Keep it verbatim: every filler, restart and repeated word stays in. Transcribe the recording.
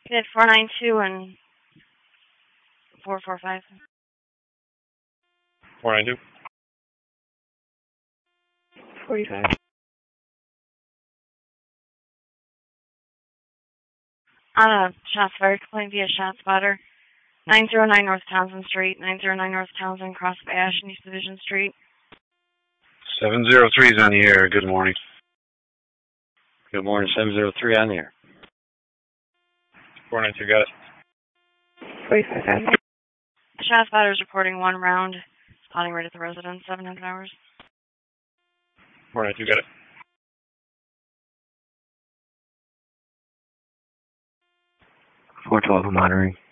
We had four nine two and four four five. four nine two. forty-five. On a shots fired complaint via Shot Spotter. nine oh nine North Townsend Street, nine oh nine North Townsend, cross of Ash and East Division Street. seven oh three is on the air. Good morning. Good morning, seven oh three on the air. four nine two, got it. forty-five. Shot Spotter is reporting one round. Spotting right at the residence, seven hundred hours. four nine two, got it. four twelve monitoring.